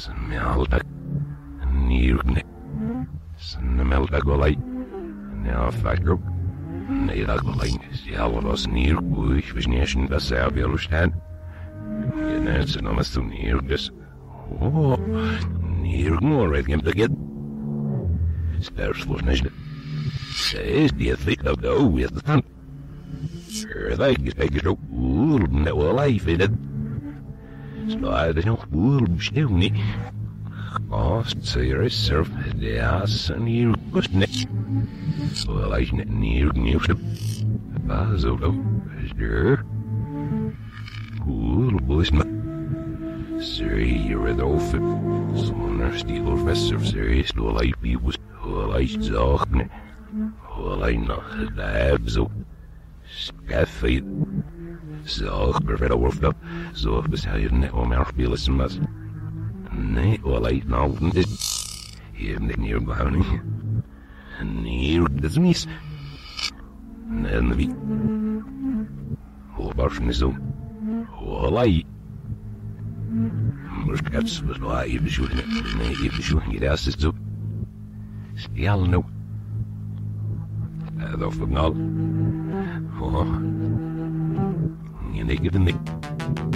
Smelta nirgne. Smelta golai. Now factor. Neida golai. Sjálvos nirgu ich vyšněšen da se abjelustán. Jedné se namastu nirgus. Nirgu redgem taget. Spärsložnežne. Says the thick of the O is the sun. Sure, they get a good old no life in it. So I don't will still need. Cost serious surf the ass and you was next. Well, I near to Basil, sure. Cool boys, sir, you're the off. Someone still professor serious to life he was. Well, I saw. Well, I know that so. Skaffet. Så perfekt overfløp, så besøger den om jeg spiller som oss. Nei, og leit navn det. Hjemme nere bavning. Nere det som is. Nede vi. Og barsen er så. Og lei. Morskats, was var I besøgende. Nei, I besøgende det er så. Stjal nå. Det er for gnal. Og... en ikke den